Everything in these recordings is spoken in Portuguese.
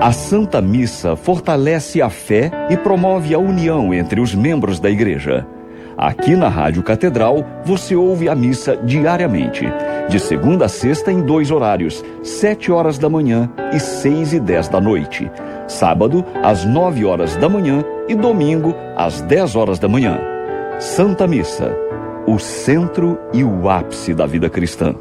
A Santa Missa fortalece a fé e promove a união entre os membros da igreja. Aqui na Rádio Catedral, você ouve a missa diariamente, de segunda a sexta em 2 horários, 7 horas da manhã e 6:10 da noite. Sábado, às 9 horas da manhã e domingo, às 10 horas da manhã. Santa Missa, o centro e o ápice da vida cristã.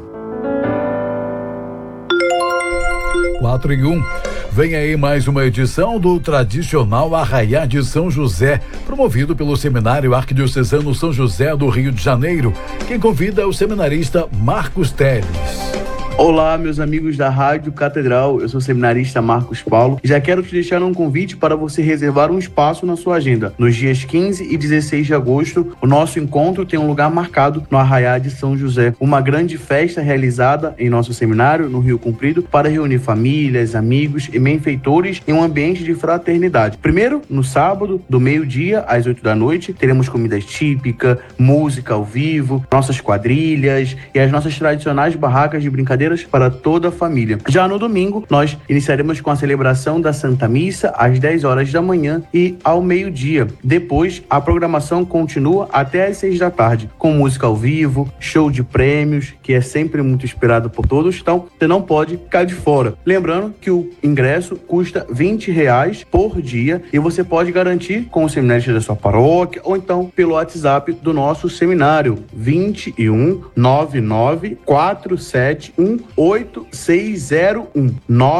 4 em 1. Vem aí mais uma edição do tradicional Arraiá de São José, promovido pelo Seminário Arquidiocesano São José do Rio de Janeiro. Quem convida é o seminarista Marcos Teles. Olá, meus amigos da Rádio Catedral, eu sou o seminarista Marcos Paulo e já quero te deixar um convite para você reservar um espaço na sua agenda. Nos dias 15 e 16 de agosto, o nosso encontro tem um lugar marcado no Arraiá de São José, uma grande festa realizada em nosso seminário, no Rio Comprido, para reunir famílias, amigos e benfeitores em um ambiente de fraternidade. Primeiro, no sábado, do meio-dia às 8 da noite, teremos comida típica, música ao vivo, nossas quadrilhas e as nossas tradicionais barracas de brincadeira para toda a família. Já no domingo, nós iniciaremos com a celebração da Santa Missa às 10 horas da manhã e ao meio-dia. Depois, a programação continua até às 6 da tarde, com música ao vivo, show de prêmios, que é sempre muito esperado por todos, então você não pode ficar de fora. Lembrando que o ingresso custa R$20 por dia e você pode garantir com o seminarista da sua paróquia ou então pelo WhatsApp do nosso seminário, 21 99 471 8601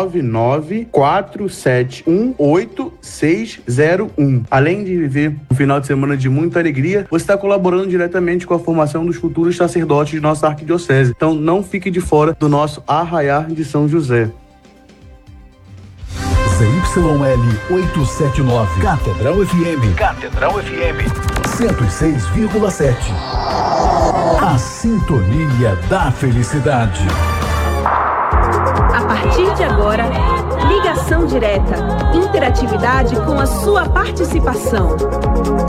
99471 8601. Além de viver um final de semana de muita alegria, você está colaborando diretamente com a formação dos futuros sacerdotes de nossa arquidiocese. Então não fique de fora do nosso Arraiá de São José. ZYL 879, Catedral FM. Catedral FM 106,7. A sintonia da felicidade. A partir de agora, ligação direta, interatividade com a sua participação.